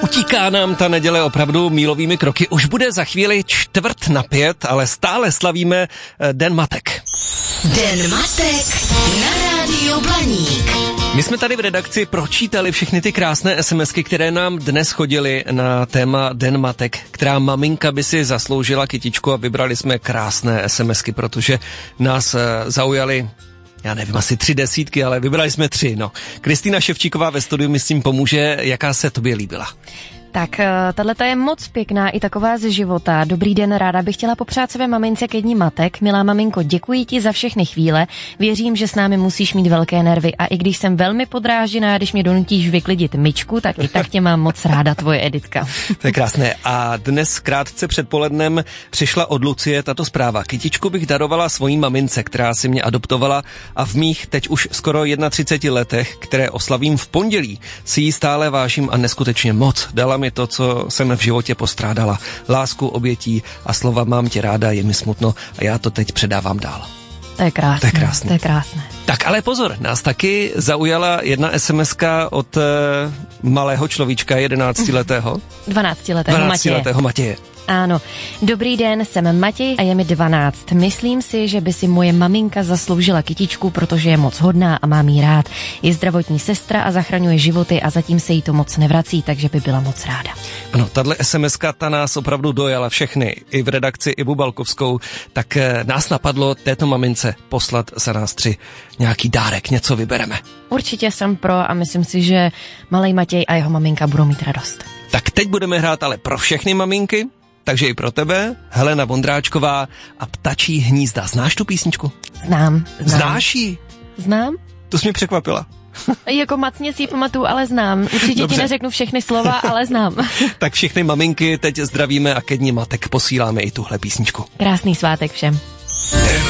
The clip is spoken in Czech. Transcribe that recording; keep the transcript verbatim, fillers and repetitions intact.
Utíká nám ta neděle opravdu mílovými kroky. Už bude za chvíli čtvrt na pět, ale stále slavíme Den matek. Den matek na Rádiu Blaník. My jsme tady v redakci pročítali všechny ty krásné SMSky, které nám dnes chodily na téma Den matek, která maminka by si zasloužila kytičku, a vybrali jsme krásné SMSky, protože nás zaujaly, já nevím, asi tři desítky, ale vybrali jsme tři, no. Kristýna Ševčíková ve studiu mi s tím pomůže. Jaká se tobě líbila? Tak, tahleta je moc pěkná, i taková ze života. Dobrý den, ráda bych chtěla popřát své mamince ke dni matek. Milá maminko, děkuji ti za všechny chvíle. Věřím, že s námi musíš mít velké nervy, a i když jsem velmi podrážená, když mě donutíš vyklidit myčku, tak i tak tě mám moc ráda, tvoje Editka. To je krásné. A dnes krátce před polednem přišla od Lucie tato zpráva. Kytičku bych darovala svojí mamince, která si mě adoptovala, a v mých teď už skoro třiceti jedna letech, které oslavím v pondělí, si ji stále vážím a neskutečně moc. Dala mi to, co jsem v životě postrádala. Lásku, obětí a slova mám tě ráda, je mi smutno, a já to teď předávám dál. To je krásné. To je krásné. To je krásné. Tak ale pozor, nás taky zaujala jedna SMSka od uh, malého človíčka, jedenáctiletého. dvanáctiletého Matěje. dvanáctiletého Matěje. Ano. Dobrý den, jsem Matěj a je mi dvanáct. Myslím si, že by si moje maminka zasloužila kytičku, protože je moc hodná a mám jí rád. Je zdravotní sestra a zachraňuje životy a zatím se jí to moc nevrací, takže by byla moc ráda. Ano, tahle SMSka, ta nás opravdu dojala všechny, i v redakci Ivu Balkovskou, tak nás napadlo této mamince poslat za nás tři nějaký dárek, něco vybereme. Určitě jsem pro a myslím si, že malej Matěj a jeho maminka budou mít radost. Tak teď budeme hrát ale pro všechny maminky, takže i pro tebe, Helena Vondráčková a Ptačí hnízda. Znáš tu písničku? Znám. znám. Znáš ji? Znám. To jsi mě překvapila. Jako matně si ji pamatuju, ale znám. Určitě Dobře. Ti neřeknu všechny slova, ale znám. Tak všechny maminky teď zdravíme a ke dni matek posíláme i tuhle písničku. Krásný svátek všem. Den